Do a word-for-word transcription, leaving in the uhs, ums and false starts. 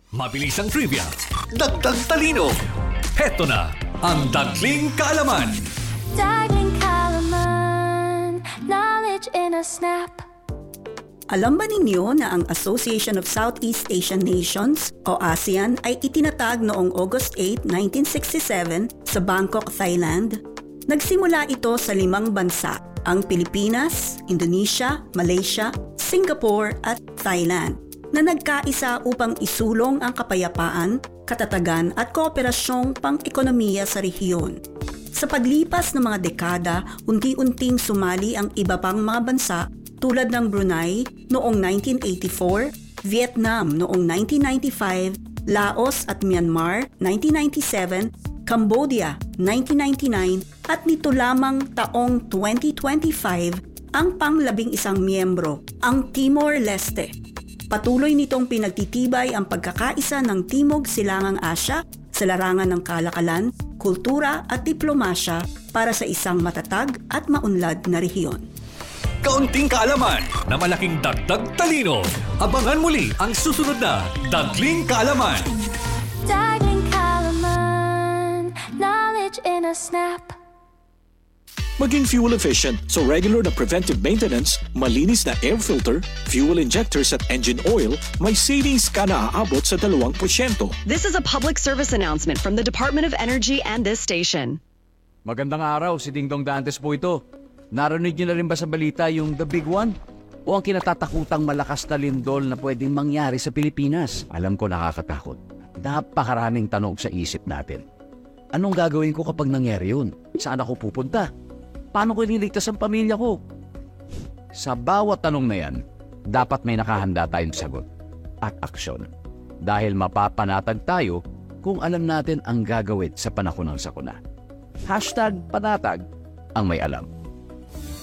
Mabilis ang trivia, dagdag talino. Heto na ang Dagling Kaalaman. Dagling Kaalaman, knowledge in a snap. Alam ba ninyo na ang Association of Southeast Asian Nations o ASEAN ay itinatag noong August eighth, nineteen sixty-seven sa Bangkok, Thailand? Nagsimula ito sa limang bansa, ang Pilipinas, Indonesia, Malaysia, Singapore at Thailand, na nagkaisa upang isulong ang kapayapaan, katatagan at kooperasyong pang-ekonomiya sa rehiyon. Sa paglipas ng mga dekada, unti-unting sumali ang iba pang mga bansa tulad ng Brunei noong nineteen eighty-four, Vietnam noong nineteen ninety-five, Laos at Myanmar nineteen ninety-seven, Cambodia nineteen ninety-nine at nito lamang taong twenty twenty-five ang panglabing isang miyembro, ang Timor-Leste. Patuloy nitong pinagtitibay ang pagkakaisa ng Timog Silangang Asya sa larangan ng kalakalan, kultura at diplomasya para sa isang matatag at maunlad na rehiyon. Kaunting kaalaman na malaking dagdag talino. Abangan muli ang susunod na Dagling Kaalaman. Dagling Kaalaman, knowledge in a snap. Maging fuel efficient, so regular na preventive maintenance, malinis na air filter, fuel injectors at engine oil, may savings ka na aabot sa dalawang porsyento. This is a public service announcement from the Department of Energy and this station. Magandang araw, si Dingdong Dantes po ito. Narinig niyo na rin ba sa balita yung The Big One? O ang kinatatakutang malakas na lindol na pwedeng mangyari sa Pilipinas? Alam ko nakakatakot. Napakaraming tanong sa isip natin. Anong gagawin ko kapag nangyari yun? Saan ako pupunta? Paano ko ililigtas ang pamilya ko? Sa bawat tanong na yan, dapat may nakahanda tayong sagot at aksyon. Dahil mapapanatag tayo kung alam natin ang gagawin sa panahon ng sakuna. Hashtag panatag ang may alam.